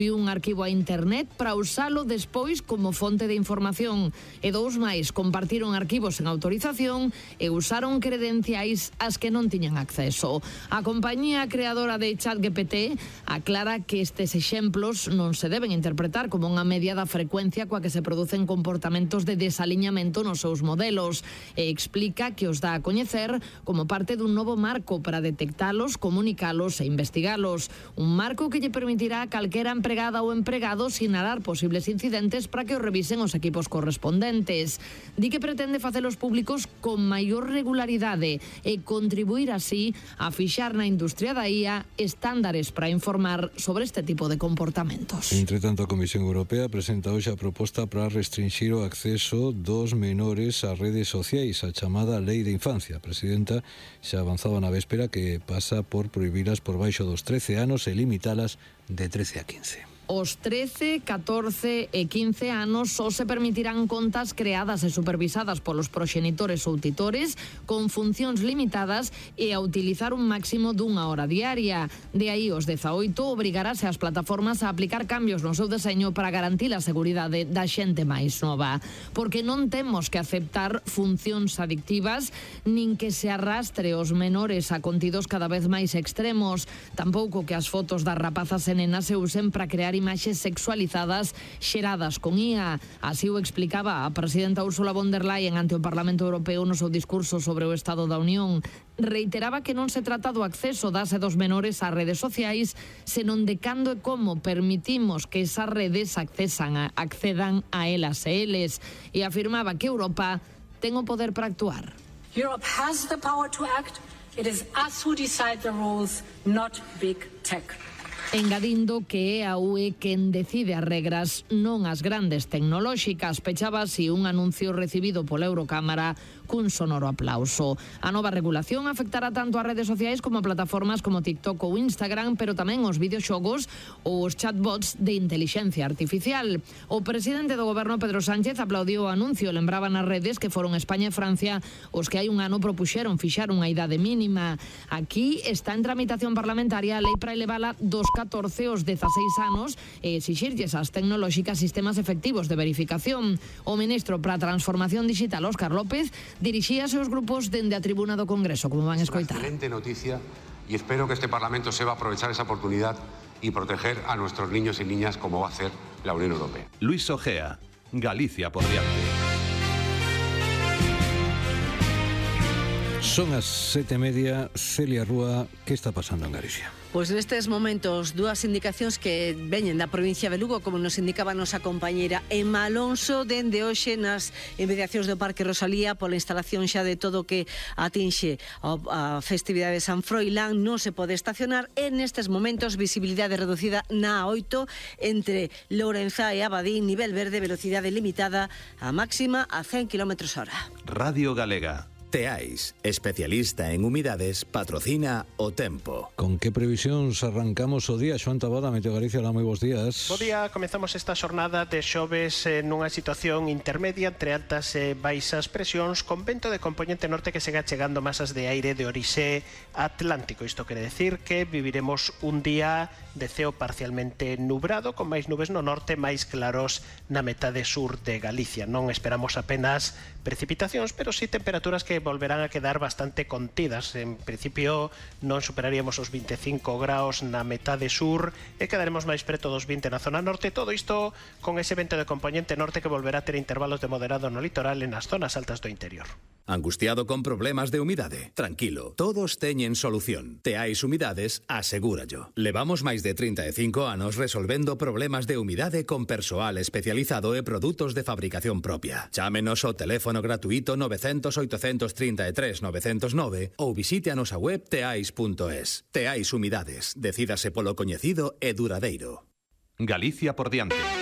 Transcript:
un arquivo a internet para usalo despois como fonte de información e 2 máis compartiron arquivos sen autorización e usaron credenciais ás que non tiñan acceso. A compañía creadora de ChatGPT aclara que estes exemplos non se deben interpretar como unha media da frecuencia coa que se producen comportamentos de desaliñamento nos seus modelos e explica que os dá a coñecer como parte dun novo marco para detectalos, comunicalos e investigalos. Un marco que lle permitirá a calquera empregada ou empregado sinalar posibles incidentes para que os revisen os equipos correspondentes. Di que pretende facelos públicos con maior regularidade e contribuir así a fixar na industria da IA estándares para informar sobre este tipo de comportamentos. Entre tanto, a Comisión Europea presenta hoxe a proposta para restringir o acceso dos menores ás redes sociais, a chamada Lei de Infancia. A presidenta xa avanzaba na véspera que pasa por prohibilas por baixo dos 13 anos e limitalas de 13 a 15. Os 13, 14 e 15 anos só se permitirán contas creadas e supervisadas polos proxenitores ou titores con funcións limitadas e a utilizar un máximo dunha hora diaria. De aí os 18 obrigarase as plataformas a aplicar cambios no seu deseño para garantir a seguridade da xente máis nova. Porque non temos que aceptar funcións adictivas nin que se arrastre os menores a contidos cada vez máis extremos. Tampouco que as fotos das rapazas e nenas se usen para crear imaxes sexualizadas xeradas con IA. Así o explicaba a presidenta Ursula von der Leyen ante o Parlamento Europeo no seu discurso sobre o Estado da Unión. Reiteraba que non se trata do acceso das e dos menores ás redes sociais, senón de cando e como permitimos que esas redes accedan a elas e eles. E afirmaba que Europa ten o poder para actuar. Europe has the power to act. It is us who decide the rules, not big tech. Engadindo que é a UE quen decide as regras, non as grandes tecnolóxicas. Pechaba así un anuncio recibido pola Eurocámara cun sonoro aplauso. A nova regulación afectará tanto as redes sociais como a plataformas como TikTok ou Instagram, pero tamén os videoxogos ou os chatbots de intelixencia artificial. O presidente do goberno, Pedro Sánchez, aplaudiu o anuncio. Lembraba nas redes que foron España e Francia os que hai un ano propuxeron fixar unha idade mínima. Aquí está en tramitación parlamentaria a lei para elevala dos 14 aos 16 anos e exixirlles ás tecnolóxicas sistemas efectivos de verificación. O ministro para a Transformación Digital, Óscar López, dirixíase aos grupos dende a tribuna do Congreso, como van escoitar. Es una excelente noticia y espero que este Parlamento sepa aprovechar esa oportunidad y proteger a nuestros niños y niñas como va a hacer la Unión Europea. Luis Ojea, Galicia por diante. Son as 7:30, Celia Rúa, que está pasando en Galicia? Pois nestes momentos dúas indicacións que veñen da provincia de Lugo, como nos indicaba a nosa compañeira Emma Alonso, dende hoxe nas inmediacións do Parque Rosalía pola instalación xa de todo o que atinxe a festividade de San Froilán. Non se pode estacionar e nestes momentos visibilidade reducida na A8 entre Lourenzá e Abadín, nivel verde, velocidade limitada a máxima a 100 km/h. Radio Galega. Teais, especialista en humidades, patrocina o tempo. Con que previsións arrancamos o día? Xoan Tabada, Meteo Galicia, hola, moi bons días. Bo día, comezamos esta xornada de xoves nunha situación intermedia entre altas e baixas presións, con vento de componente norte que sega chegando masas de aire de orixe atlántico. Isto quere decir que viviremos un día de ceo parcialmente nubrado, con máis nubes no norte, máis claros na metade sur de Galicia. Non esperamos apenas precipitacións, pero sí temperaturas que volverán a quedar bastante contidas. En principio non superaríamos os 25 graus na metade sur e quedaremos máis preto dos 20 na zona norte. Todo isto con ese vento de componente norte que volverá a ter intervalos de moderado no litoral e nas zonas altas do interior. Angustiado con problemas de humidade? Tranquilo, todos teñen solución. Teais Humidades asegúrallo. Levamos máis de 35 anos resolvendo problemas de humidade con persoal especializado e produtos de fabricación propia. Chámenos ao teléfono gratuito 900 833 909 ou visite a nosa web teais.es. Teais Humidades, decídase polo coñecido e duradeiro. Galicia por diante.